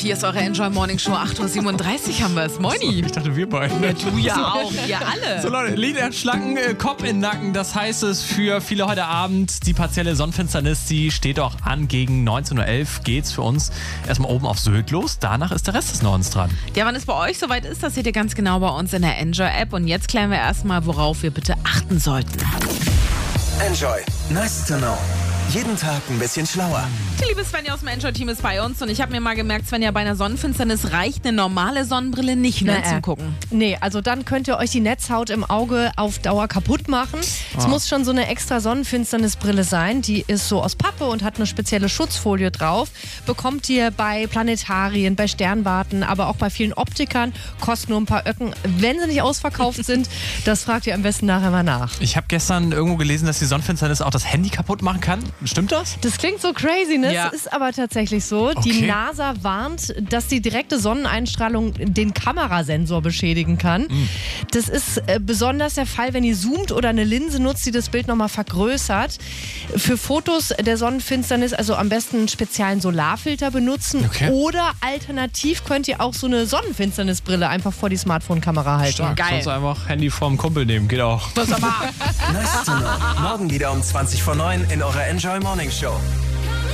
Hier ist eure Enjoy Morning Show, 8.37 Uhr haben wir es. Moini. Ich dachte, wir beide. Ja, du ja auch, wir alle. So Leute, liegt der Schlangen Kopf in den Nacken. Das heißt es für viele heute Abend. Die partielle Sonnenfinsternis, die steht auch an. Gegen 19.11 Uhr geht's für uns erstmal oben auf Sylt los. Danach ist der Rest des Nordens dran. Ja, wann es bei euch soweit ist, das seht ihr ganz genau bei uns in der Enjoy-App. Und jetzt klären wir erstmal, worauf wir bitte achten sollten. Enjoy. Nice to know. Jeden Tag ein bisschen schlauer. Die liebe Svenja aus dem Enjoy-Team ist bei uns und ich habe mir mal gemerkt, Svenja, bei einer Sonnenfinsternis reicht eine normale Sonnenbrille nicht mehr zum Gucken. Nee, also dann könnt ihr euch die Netzhaut im Auge auf Dauer kaputt machen. Es muss schon so eine extra Sonnenfinsternisbrille sein. Die ist so aus Pappe und hat eine spezielle Schutzfolie drauf. Bekommt ihr bei Planetarien, bei Sternwarten, aber auch bei vielen Optikern. Kostet nur ein paar Öcken. Wenn sie nicht ausverkauft sind, das fragt ihr am besten nachher mal nach. Ich habe gestern irgendwo gelesen, dass die Sonnenfinsternis auch das Handy kaputt machen kann. Stimmt das? Das klingt so crazy, ne? Ja. Das ist aber tatsächlich so. Okay. Die NASA warnt, dass die direkte Sonneneinstrahlung den Kamerasensor beschädigen kann. Das ist besonders der Fall, wenn ihr zoomt oder eine Linse nutzt, die das Bild nochmal vergrößert. Für Fotos der Sonnenfinsternis also am besten einen speziellen Solarfilter benutzen. Okay. Oder alternativ könnt ihr auch so eine Sonnenfinsternisbrille einfach vor die Smartphone-Kamera halten. Stark. Geil. Sonst einfach Handy vom Kumpel nehmen. Geht auch. Das aber. Nice to know. Morgen wieder um 20 vor 9 in eurer Enjoy Morning Show.